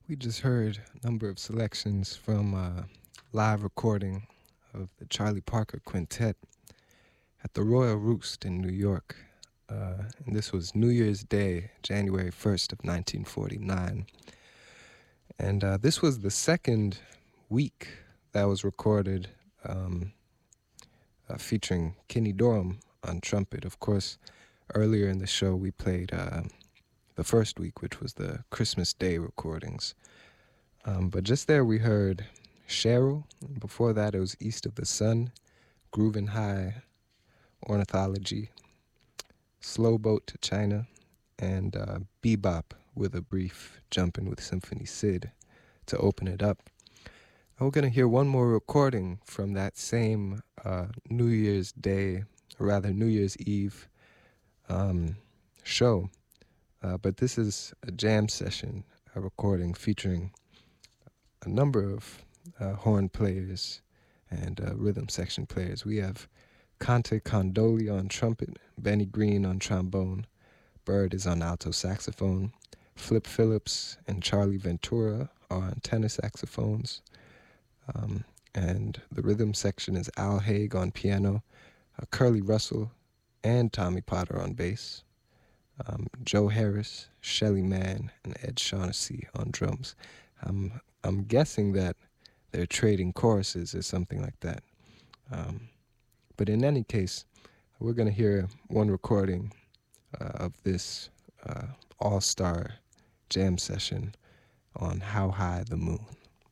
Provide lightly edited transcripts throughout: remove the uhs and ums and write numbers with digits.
We just heard a number of selections from a live recording of the Charlie Parker Quintet at the Royal Roost in New York. And this was New Year's Day, January 1st of 1949. And this was the second week that was recorded featuring Kenny Dorham on trumpet. Of course, earlier in the show we played the first week, which was the Christmas Day recordings. But just there we heard Cheryl. Before that it was East of the Sun, Groovin' High, Ornithology, Slow Boat to China, and Bebop with a brief Jumpin' with Symphony Sid to open it up. And we're going to hear one more recording from that same New Year's Day, or rather New Year's Eve show. But this is a jam session, a recording featuring a number of horn players and rhythm section players. We have Conte Condoli on trumpet, Benny Green on trombone, Bird is on alto saxophone, Flip Phillips and Charlie Ventura are on tenor saxophones, and the rhythm section is Al Haig on piano, Curly Russell and Tommy Potter on bass, Joe Harris, Shelly Manne, and Ed Shaughnessy on drums. I'm guessing that they're trading choruses or something like that. But in any case, we're going to hear one recording of this all-star jam session on How High the Moon.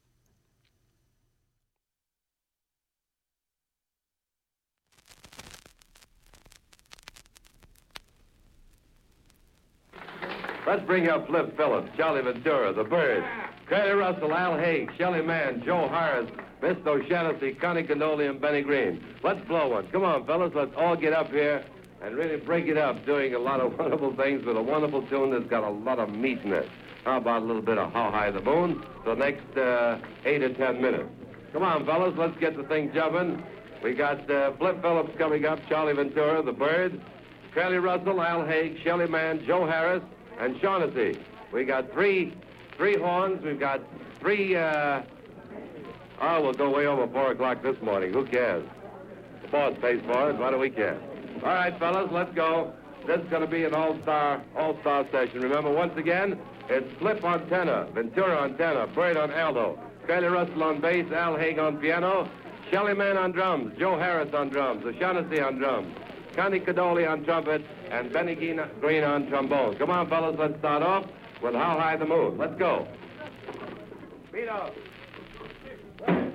Let's bring up Flip Phillips, Charlie Ventura, The Bird, Curly Russell, Al Haig, Shelly Manne, Joe Harris, Miss O'Shaughnessy, Connie Condoli, and Benny Green. Let's blow one. Come on, fellas, let's all get up here and really break it up, doing a lot of wonderful things with a wonderful tune that's got a lot of meat in it. How about a little bit of How High the Moon for the next 8 or 10 minutes? Come on, fellas, let's get the thing jumping. We got Flip Phillips coming up, Charlie Ventura, The Bird, Curly Russell, Al Haig, Shelly Manne, Joe Harris, and Shaughnessy. We got three horns. We've got three, we'll go way over 4 o'clock this morning. Who cares? The boss pays for it. Why do we care? All right, fellas, let's go. This is going to be an all-star session. Remember, once again, it's Flip on tenor, Ventura on tenor, Bird on alto, Curly Russell on bass, Al Haig on piano, Shelly Manne on drums, Joe Harris on drums, O'Shaughnessy on drums, Connie Condoli on trumpet, and Benny Green on trombone. Come on, fellas, let's start off with How High the Moon. Let's go. Beat up.